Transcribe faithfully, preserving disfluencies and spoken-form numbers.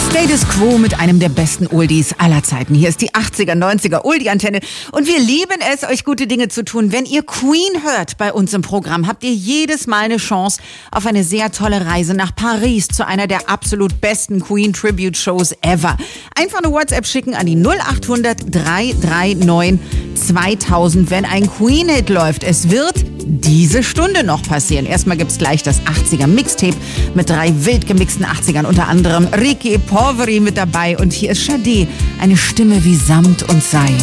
Status Quo mit einem der besten Oldies aller Zeiten. Hier ist die achtziger, neunziger Oldie-Antenne und wir lieben es, euch gute Dinge zu tun. Wenn ihr Queen hört bei uns im Programm, habt ihr jedes Mal eine Chance auf eine sehr tolle Reise nach Paris zu einer der absolut besten Queen-Tribute-Shows ever. Einfach eine WhatsApp schicken an die null acht hundert, drei drei neun, zweitausend, wenn ein Queen-Hit läuft. Es wird diese Stunde noch passieren. Erstmal gibt's gleich das achtziger Mixtape mit drei wild gemixten achtzigern, unter anderem Ricky Poveri mit dabei und hier ist Sade, eine Stimme wie Samt und Seide.